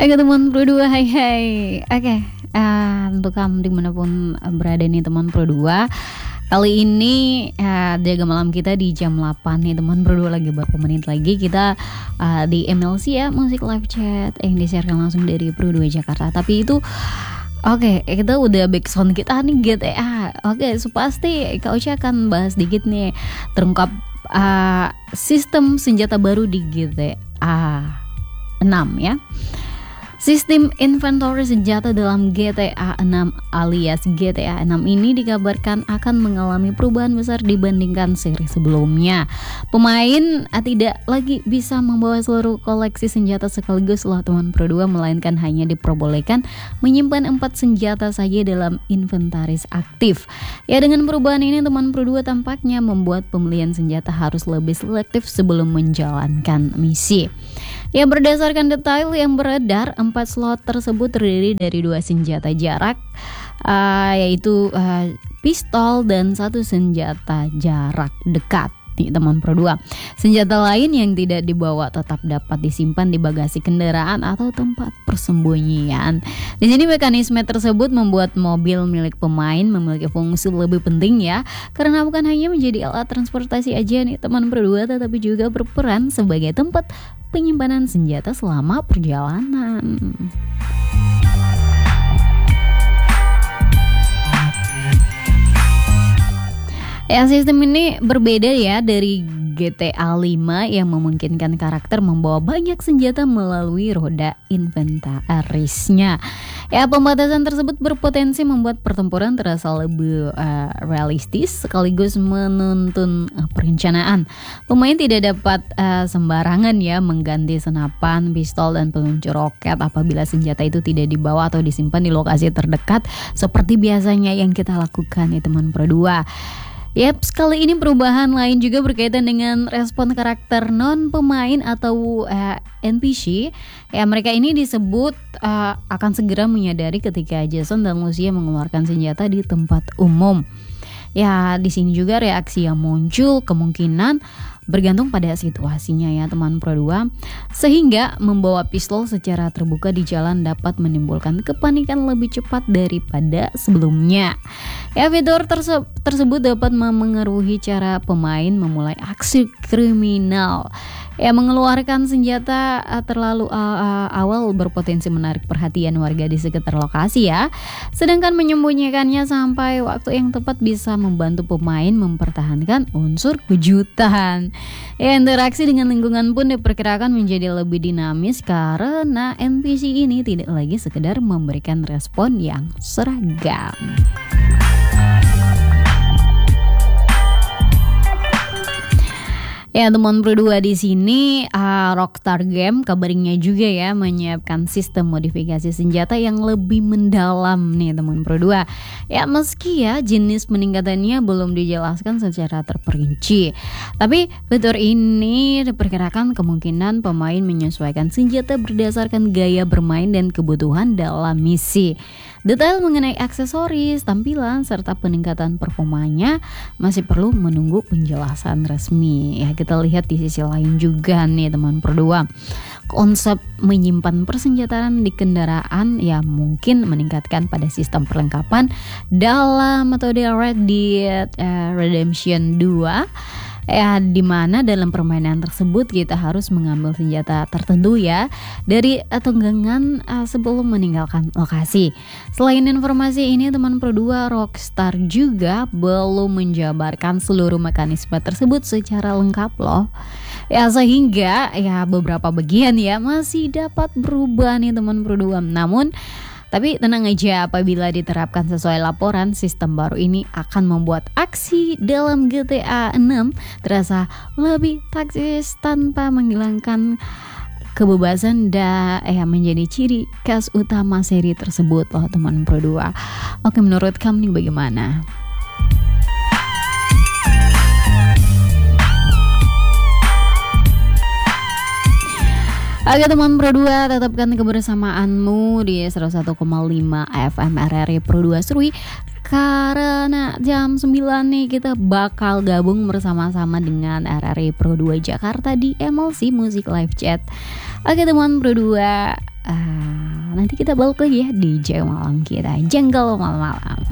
Oke teman Pro 2, hai hai. Oke, untuk kamu dimanapun berada nih teman Pro 2, kali ini jaga malam kita di jam 8 nih teman Pro 2, lagi beberapa menit lagi kita di MLC ya, musik live chat yang disiarkan langsung dari Pro 2 Jakarta. Tapi itu oke, kita udah back sound kita nih GTA. Oke, so pasti Kak Ocha akan bahas dikit nih terungkap sistem senjata baru di GTA 6 ya. Sistem inventory senjata dalam GTA 6 alias GTA 6 ini dikabarkan akan mengalami perubahan besar dibandingkan seri sebelumnya. Pemain tidak lagi bisa membawa seluruh koleksi senjata sekaligus loh teman Pro 2, melainkan hanya diperbolehkan menyimpan 4 senjata saja dalam inventaris aktif. Ya, dengan perubahan ini teman Pro 2 tampaknya membuat pembelian senjata harus lebih selektif sebelum menjalankan misi. Ya, berdasarkan detail yang beredar, 4 slot tersebut terdiri dari 2 senjata jarak, yaitu pistol dan 1 senjata jarak dekat. Nih teman Pro 2. Senjata lain yang tidak dibawa tetap dapat disimpan di bagasi kendaraan atau tempat persembunyian. Di sini mekanisme tersebut membuat mobil milik pemain memiliki fungsi lebih penting ya, karena bukan hanya menjadi alat transportasi aja nih teman Pro 2, tetapi juga berperan sebagai tempat penyimpanan senjata selama perjalanan. Ya, sistem ini berbeda ya dari GTA 5 yang memungkinkan karakter membawa banyak senjata melalui roda inventarisnya. Ya, pembatasan tersebut berpotensi membuat pertempuran terasa lebih realistis sekaligus menuntun perencanaan. Pemain tidak dapat sembarangan ya mengganti senapan, pistol, dan peluncur roket apabila senjata itu tidak dibawa atau disimpan di lokasi terdekat seperti biasanya yang kita lakukan ya teman Pro 2. Yap, kali ini perubahan lain juga berkaitan dengan respon karakter non pemain atau NPC. Ya, mereka ini disebut akan segera menyadari ketika Jason dan Lucia mengeluarkan senjata di tempat umum. Ya, di sini juga reaksi yang muncul kemungkinan bergantung pada situasinya ya teman Pro 2, sehingga membawa pistol secara terbuka di jalan dapat menimbulkan kepanikan lebih cepat daripada sebelumnya. Ya, fitur tersebut dapat memengaruhi cara pemain memulai aksi kriminal. Ya, mengeluarkan senjata terlalu awal berpotensi menarik perhatian warga di sekitar lokasi ya. Sedangkan menyembunyikannya sampai waktu yang tepat bisa membantu pemain mempertahankan unsur kejutan. Ya, interaksi dengan lingkungan pun diperkirakan menjadi lebih dinamis karena NPC ini tidak lagi sekedar memberikan respon yang seragam. Ya teman Pro 2, di sini Rockstar Game kabarnya juga ya menyiapkan sistem modifikasi senjata yang lebih mendalam nih teman Pro 2. Ya, meski ya jenis peningkatannya belum dijelaskan secara terperinci, tapi fitur ini diperkirakan kemungkinan pemain menyesuaikan senjata berdasarkan gaya bermain dan kebutuhan dalam misi. Detail mengenai aksesoris, tampilan, serta peningkatan performanya masih perlu menunggu penjelasan resmi. Ya, kita lihat di sisi lain juga nih teman Pro 2. Konsep menyimpan persenjataan di kendaraan ya mungkin meningkatkan pada sistem perlengkapan dalam metode Red Dead Redemption 2. Ya, dimana dalam permainan tersebut kita harus mengambil senjata tertentu ya dari tunggangan sebelum meninggalkan lokasi. Selain informasi ini teman Pro 2, Rockstar juga belum menjabarkan seluruh mekanisme tersebut secara lengkap loh. Ya, sehingga ya beberapa bagian ya masih dapat berubah nih teman Pro 2. Namun tapi tenang aja, apabila diterapkan sesuai laporan, sistem baru ini akan membuat aksi dalam GTA 6 terasa lebih taktis tanpa menghilangkan kebebasan menjadi ciri khas utama seri tersebut loh teman Pro 2. Oke, menurut kamu nih bagaimana? Oke teman Pro 2, tetapkan kebersamaanmu di 101,5 FM RRI Pro 2 Serui. Karena jam 9 nih kita bakal gabung bersama-sama dengan RRI Pro 2 Jakarta di MLC Music Live Chat. Oke teman Pro 2, Nanti kita balik lagi ya di jam malam kita, Jenggel malam-malam.